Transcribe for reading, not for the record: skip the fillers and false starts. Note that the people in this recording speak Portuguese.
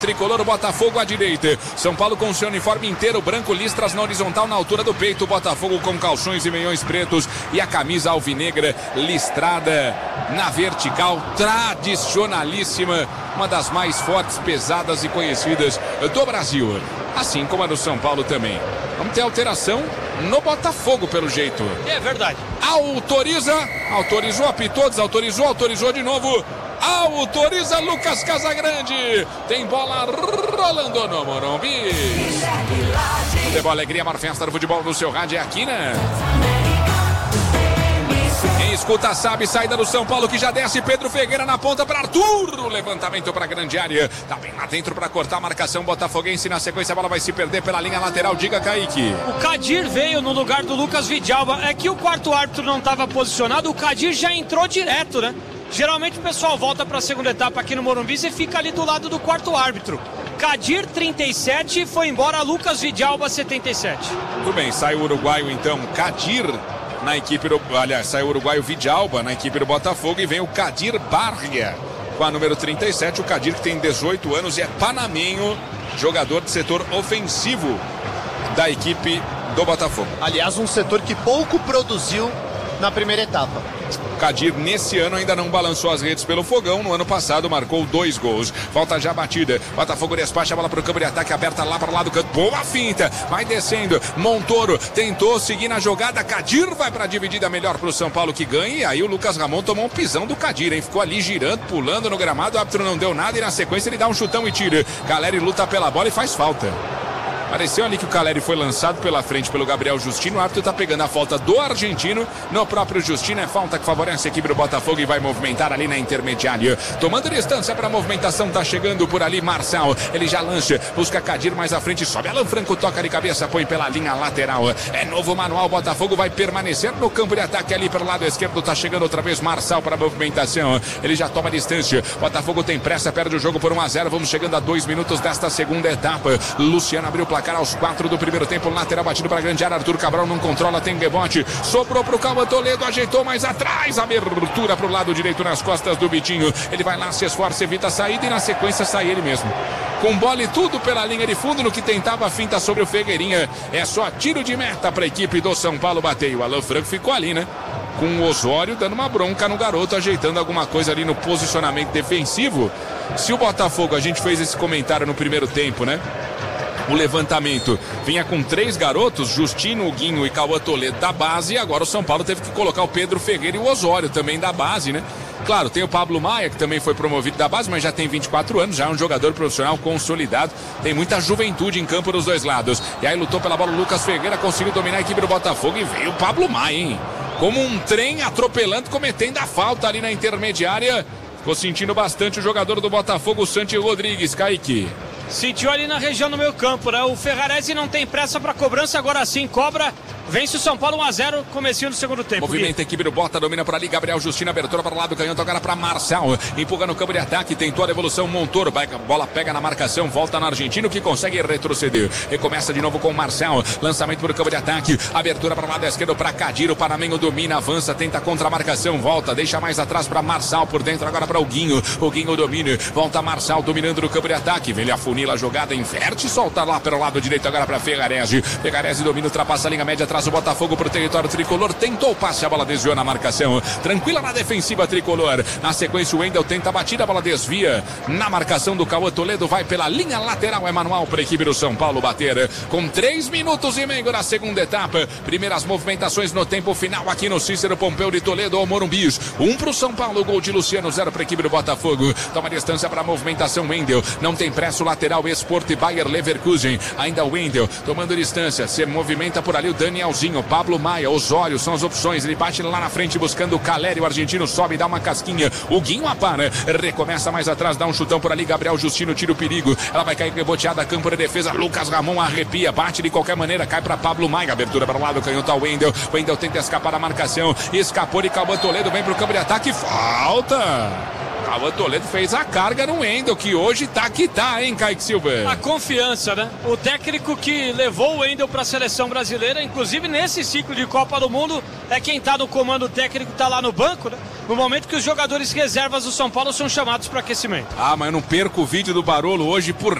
Tricolor, Botafogo à direita. São Paulo com seu uniforme inteiro branco, listras na horizontal na altura do peito. Botafogo com calções e meiões pretos e a camisa alvinegra listrada na vertical, tradicionalíssima, uma das mais fortes, pesadas e conhecidas do Brasil. Assim como a do São Paulo também. Vamos ter alteração no Botafogo, pelo jeito. É verdade. Autorizou, apitou, desautorizou, autorizou de novo. Autoriza Lucas Casagrande. Tem bola rolando no Morumbi. Futebol, alegria, maior festa do futebol no seu rádio é aqui, né? Quem escuta sabe, saída do São Paulo que já desce. Pedro Ferreira na ponta para Arthur. O levantamento para a grande área. Tá bem lá dentro para cortar a marcação botafoguense. Na sequência a bola vai se perder pela linha lateral. Diga, Kaique. O Kadir veio no lugar do Lucas Vidalba. É que o quarto árbitro não estava posicionado. O Kadir já entrou direto, né? Geralmente o pessoal volta para a segunda etapa aqui no Morumbi e fica ali do lado do quarto árbitro. Kadir 37, foi embora Lucas Vidalba 77. Tudo bem, sai o uruguaio então, Kadir na equipe do... Aliás, sai o uruguaio Vidalba na equipe do Botafogo e vem o Kadir Barria com a número 37. O Kadir que tem 18 anos e é panamenho, jogador de setor ofensivo da equipe do Botafogo. Aliás, um setor que pouco produziu na primeira etapa. Kadir nesse ano ainda não balançou as redes pelo fogão. No ano passado marcou 2 gols. Falta já a batida. Botafogo despacha a bola para o campo de ataque, aberta lá para lá do canto. Boa finta. Vai descendo. Montoro tentou seguir na jogada. Kadir vai para a dividida melhor para o São Paulo que ganha. E aí o Lucas Ramon tomou um pisão do Kadir, hein? Ficou ali girando, pulando no gramado. O árbitro não deu nada e na sequência ele dá um chutão e tira. Caleri luta pela bola e faz falta. Pareceu ali que o Caleri foi lançado pela frente pelo Gabriel Justino. O árbitro está pegando a falta do argentino no próprio Justino. É falta que favorece a equipe do Botafogo e vai movimentar ali na intermediária. Tomando distância para a movimentação, está chegando por ali Marçal. Ele já lança, busca Kadir mais à frente, sobe Alan Franco, toca de cabeça, põe pela linha lateral. É novo manual, Botafogo vai permanecer no campo de ataque ali pelo lado esquerdo. Está chegando outra vez Marçal para a movimentação. Ele já toma distância. Botafogo tem pressa, perde o jogo por 1-0. Vamos chegando a 2 minutos desta segunda etapa. Luciano abriu o placar aos 4 do primeiro tempo, lateral batido para a grande área. Arthur Cabral não controla, tem rebote, sobrou para o Calma Toledo, ajeitou mais atrás, abertura para o lado direito nas costas do Vitinho. Ele vai lá, se esforça, evita a saída e na sequência sai ele mesmo. Com bola e tudo pela linha de fundo no que tentava a finta sobre o Figueirinha. É só tiro de meta para a equipe do São Paulo bater. O Alan Franco ficou ali, né? Com o Osório dando uma bronca no garoto, ajeitando alguma coisa ali no posicionamento defensivo. Se o Botafogo, a gente fez esse comentário no primeiro tempo, né? O levantamento vinha com 3 garotos, Justino, Guinho e Cauã Toledo da base, e agora o São Paulo teve que colocar o Pedro Ferreira e o Osório também da base, né? Claro, tem o Pablo Maia, que também foi promovido da base, mas já tem 24 anos, já é um jogador profissional consolidado, tem muita juventude em campo dos dois lados. E aí lutou pela bola o Lucas Ferreira, conseguiu dominar a equipe do Botafogo e veio o Pablo Maia, hein? Como um trem atropelando, cometendo a falta ali na intermediária. Ficou sentindo bastante o jogador do Botafogo, o Santi Rodrigues, Kaique. Sentiu ali na região do meio campo, né? O Ferrarese não tem pressa para cobrança, agora sim cobra. Vence o São Paulo 1-0, comecinho do segundo tempo. Movimenta a equipe do Bota, domina por ali, Gabriel Justino, abertura para o lado, canhoto agora para Marçal. Empurra no campo de ataque, tentou a devolução, Montoro, a bola pega na marcação, volta no argentino que consegue retroceder. Recomeça de novo com Marçal, lançamento para o campo de ataque, abertura para o lado esquerdo para Kadir, o panamenho domina, avança, tenta contra a marcação, volta, deixa mais atrás para Marçal, por dentro agora para o Guinho domina, volta Marçal dominando no campo de ataque, vem ele afunila a jogada, inverte, solta lá pelo lado direito agora para Ferrarese. Ferrarese domina, ultrapassa a linha média, traz o Botafogo para o território tricolor, tentou o passe, a bola desviou na marcação, tranquila na defensiva tricolor, na sequência o Wendel tenta a batida, a bola desvia na marcação do Cauã Toledo, vai pela linha lateral, é manual para a equipe do São Paulo bater, com 3 minutos e meio na segunda etapa, primeiras movimentações no tempo final aqui no Cícero Pompeu de Toledo, ao Morumbi, 1 para o São Paulo, gol de Luciano, 0 para a equipe do Botafogo, toma distância para a movimentação, Wendel, não tem pressa, o lateral Sport e Bayer Leverkusen, ainda o Wendel, tomando distância, se movimenta por ali o Danielzinho, Pablo Maia, Osório, são as opções, ele bate lá na frente buscando o Caleri, o argentino sobe, dá uma casquinha, o Guinho apara, recomeça mais atrás, dá um chutão por ali, Gabriel Justino tira o perigo, ela vai cair reboteada, campo de defesa, Lucas Ramon arrepia, bate de qualquer maneira, cai para Pablo Maia, abertura para o lado, canhoto ao Wendel tenta escapar da marcação, escapou de Cauã Toledo, vem pro campo de ataque, falta! Cauã Toledo fez a carga no Wendel, que hoje tá que tá, hein, Kaique Silva? A confiança, né? O técnico que levou o Wendel para a seleção brasileira, inclusive nesse ciclo de Copa do Mundo, é quem tá no comando técnico, tá lá no banco, né? no momento que os jogadores reservas do São Paulo são chamados para aquecimento. Ah, mas eu não perco o vídeo do Barolo hoje por